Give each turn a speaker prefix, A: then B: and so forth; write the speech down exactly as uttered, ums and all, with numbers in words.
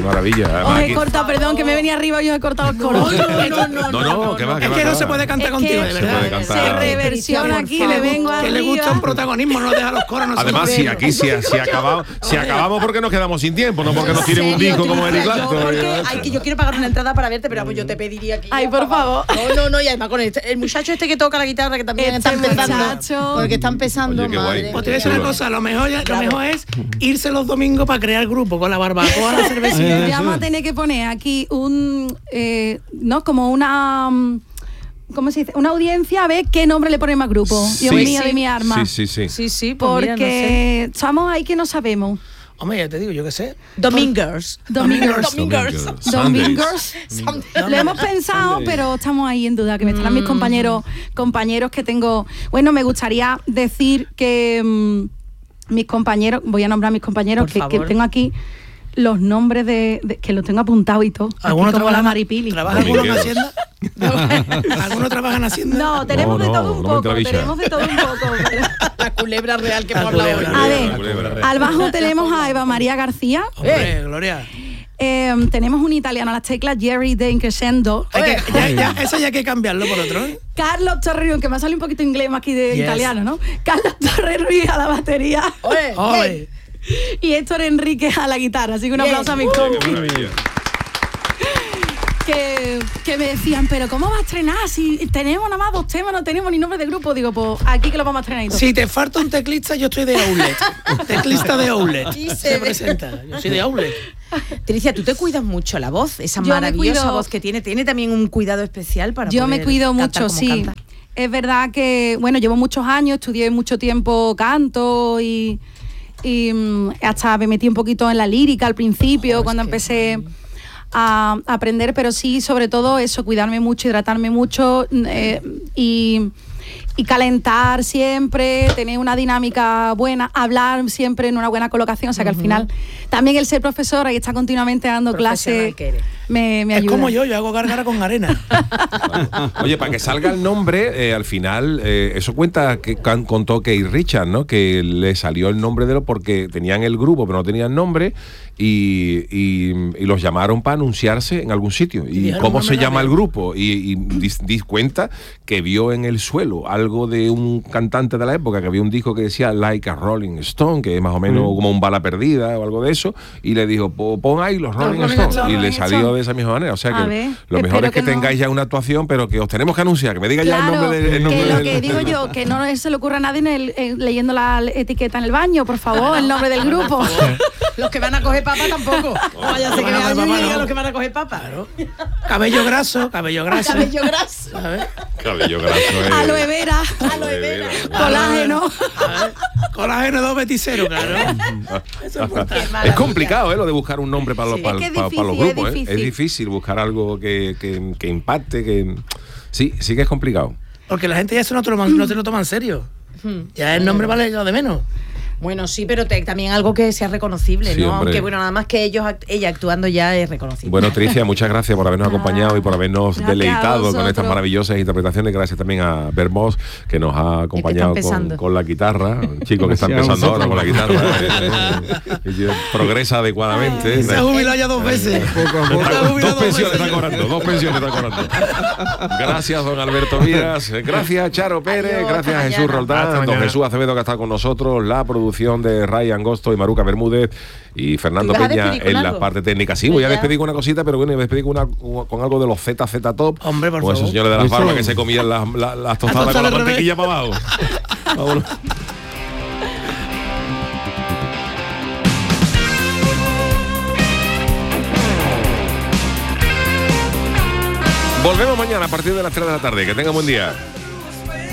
A: maravilla.
B: Os
A: Además,
B: he
A: aquí-
B: cortado, perdón, que me venía arriba y os he cortado el coro.
C: No, no,
A: No, no, que va, que
D: Es
A: va.
D: que
A: que
D: no
A: va.
D: se puede cantar
B: Es
D: contigo,
B: que
D: de
A: se
D: verdad.
A: puede cantar.
B: Se reversiona aquí, le vengo
D: Que le gusta un
B: arriba.
D: protagonismo, no deja los coros. No
A: Además,
D: somos
A: si
D: perros.
A: aquí si, si acabamos, si acabamos porque nos quedamos sin tiempo, no porque nos tiren un
C: ¿En serio,
A: disco como
C: Tricia?
A: Eric
C: Yo,
A: Clapton.
C: porque hay que yo quiero pagar una entrada para verte, pero vamos, yo te pediría que
B: Ay, por favor.
C: No, no, no, y además con este, el muchacho este que toca la guitarra que también
B: Este
C: está empezando.
B: muchacho.
C: Porque está empezando,
A: Oye, qué guay.
C: madre.
D: Pues te voy a decir una
A: Chulo.
D: cosa, lo mejor, ya- lo
C: Bravo.
D: mejor es irse los domingos para crear grupo con la barbacoa, la cervecilla.
B: Ya vamos a tener que poner aquí un, eh, ¿no? Como una, mm, ¿cómo se dice? Una audiencia a ver qué nombre le ponemos al grupo. Dios
A: Sí.
B: mío, de mi arma.
A: Sí, sí, sí.
C: Sí, sí, pues mira, no sé.
B: Porque estamos ahí que no sabemos.
D: Hombre, ya te digo, yo qué sé.
C: Domingers.
B: Domingers.
C: Domingers.
B: Domingers.
C: Sundays.
B: Lo hemos pensado,
A: Sunday.
B: pero estamos ahí en duda, que me estarán
C: Mm.
B: mis compañeros, compañeros que tengo. Bueno, me gustaría decir que mm, mis compañeros, voy a nombrar a mis compañeros,
C: Por
B: que, que
C: favor.
B: tengo aquí los nombres de, de- que los tengo apuntados y todo. Aquí
D: ¿Alguno
B: como la
D: trabaja,
B: Maripili.
D: ¿Trabaja alguno en
A: Domingueros.
D: Hacienda? ¿Alguno trabaja en Hacienda?
B: No, tenemos
A: No,
B: de
A: no,
B: todo un
A: no me
B: poco,
A: entrevista.
B: tenemos de todo un poco. pero-
C: La culebra real que
D: La
C: hemos hablado hoy.
D: culebra.
B: A
A: La
B: ver,
A: culebra.
B: al bajo tenemos a Eva María García.
D: Hombre, Gloria.
B: Eh, tenemos un italiano a las teclas, Jerry de Increscendo.
D: Hay que- ya, ya, eso ya hay que cambiarlo por otro, ¿eh?
B: Carlos Torrero, que me ha salido un poquito inglés más que de
D: Yes.
B: italiano, ¿no? Carlos Torrero a la batería
C: Oye,
D: Ole.
B: y Héctor Enrique a la guitarra. Así que un
C: Bien.
B: aplauso a mis
A: Qué
B: compis.
A: maravilla.
B: Que, que me decían, pero ¿cómo va a estrenar? Si tenemos nada más dos temas, no tenemos ni nombre de grupo. Digo, pues aquí que lo vamos a estrenar y todo.
D: Si te falta un teclista, yo estoy de Outlet. Teclista de Outlet.
C: Y se
D: Se
C: ve.
D: presenta. Yo soy de Outlet.
C: Tricia, tú te cuidas mucho la voz, esa
B: Yo me
C: maravillosa
B: cuido-
C: voz que tiene. Tiene también un cuidado especial para
B: Yo me
C: poder
B: cuido
C: cantar
B: mucho,
C: como
B: sí.
C: canta.
B: Es verdad que, bueno, llevo muchos años, estudié mucho tiempo canto y, y mm, hasta me metí un poquito en la lírica al principio,
C: Oh,
B: cuando
C: es que-
B: empecé a aprender, pero sí, sobre todo eso, cuidarme mucho, hidratarme mucho eh, y, y calentar siempre, tener una dinámica buena, hablar siempre en una buena colocación, o sea que al final también el ser profesora y estar continuamente dando
C: Profesional
B: clases
C: que eres.
B: me, me
D: Es
B: ayuda.
D: como yo, yo hago gárgara con arena.
A: Oye, para que salga el nombre, eh, al final, eh, eso cuenta que can- contó Keith Richards, ¿no? Que le salió el nombre de lo porque tenían el grupo, pero no tenían nombre, y, y, y los llamaron para anunciarse en algún sitio. ¿Y
D: dijeron,
A: cómo
D: "No
A: se
D: me
A: llama el
D: llames".
A: grupo? Y, y dis, dis cuenta que vio en el suelo algo de un cantante de la época, que había un disco que decía Like a Rolling Stone, que es más o menos como un bala perdida o algo de eso, y le dijo, "Po- pon ahí los Rolling
D: Rolling
A: Stones",
D: Stones.
A: y le
B: Rolling
A: salió
B: Stones.
A: de esa misma manera. O sea
B: A
A: que
B: ver,
A: lo mejor
B: espero
A: es que,
B: que no-
A: tengáis ya una actuación, pero que os tenemos que anunciar, que me diga ya el
B: Claro,
A: nombre del... el nombre
B: que lo
A: del-
B: que digo yo, que no se le ocurra a nadie en el- en- leyendo la etiqueta en el baño, por favor, el nombre del grupo.
C: Los que van a coger papa tampoco. No vaya a ser que
D: Bueno,
C: vean
D: papá,
C: y digan
D: no.
C: los que van a coger papa.
D: Cabello graso, cabello graso.
C: Cabello graso.
D: ¿Sabes?
A: Cabello graso. eh.
B: Aloe vera,
C: Aloe vera.
B: colágeno.
D: A ver, colágeno dos veintiséis, claro. Eso es importante.
C: Qué
A: Es
C: maravilla.
A: complicado, ¿eh? Lo de buscar un nombre para, los-
C: Sí.
A: para,
B: Es que es
A: para- para los
B: difícil, es
A: grupos, ¿eh?
B: difícil.
A: Es difícil buscar algo que, que, que impacte, que... Sí, sí que es complicado.
D: Porque la gente ya se no, toma- no se lo toma en serio. Ya el nombre vale lo de menos.
C: Bueno, sí, pero te- también algo que sea reconocible,
A: Sí,
C: ¿no?
A: hombre.
C: Aunque bueno, nada más que ellos act- ella actuando ya es reconocible.
A: Bueno, Tricia, muchas gracias por habernos
B: Nada.
A: acompañado y por habernos
B: Gracias a
A: deleitado con
B: vosotros.
A: estas maravillosas interpretaciones. Gracias también a Bermos, que nos ha acompañado con,
C: empezando.
A: con la guitarra. Un chico que está
E: Gracias a
A: empezando ahora con la
E: vosotros.
A: guitarra. eh, eh, y progresa adecuadamente.
D: Se ha jubilado ya dos veces.
E: Poco a
D: Se
E: poco.
D: ha jubilado
A: Dos
D: dos
A: pensiones
D: veces.
A: está cobrando, dos pensiones está cobrando. Gracias, don Alberto Vías. Gracias, Charo Pérez.
C: Adiós,
A: gracias,
C: hasta
A: Jesús
C: mañana.
A: Roldán.
D: Hasta
A: Don
D: mañana.
A: Jesús Acevedo, que está con nosotros. La producción de Ray Angosto y Maruca Bermúdez. Y Fernando
C: ¿Tú vas a
A: Peña
C: despedir con
A: en la
C: algo?
A: parte técnica. Sí, voy a
C: Ya.
A: despedir con una cosita, pero bueno, voy a despedir con, una, con algo de los Z Z Top.
D: Hombre, por
A: con esos
D: favor.
A: señores de las
E: Eso.
A: barbas que se comían las, las, las tostadas con
D: tostadas
A: la
D: al revés.
A: mantequilla para abajo. Vámonos. Volvemos mañana a partir de las tres de la tarde. Que tengan buen día.